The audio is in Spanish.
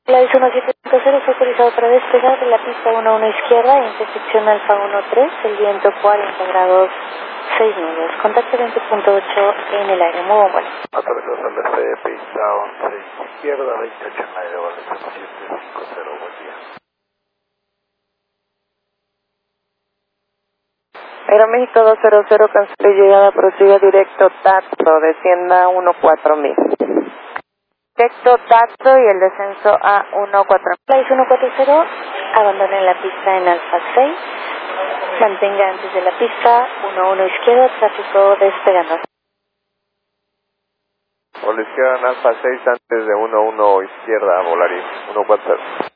La ISO 17.0 fue autorizado para despegar de la pista 11 izquierda, intersección Alfa 13, el viento 40 grados 6 nudos. Contacto 20.8 en el aire, muy bueno. Autorización de C, pista 11 izquierda, 28 en aire, vale 750, buen día. Aeroméxico 200, cancele llegada, prosiga directo Taxo, descienda 14000. Directo Taxo y el descenso a 14000. La ISO 140, abandone la pista en Alfa 6, mantenga antes de la pista 11 izquierda, tráfico despegando. Por la izquierda en Alfa 6, antes de 11 izquierda, volaría 140.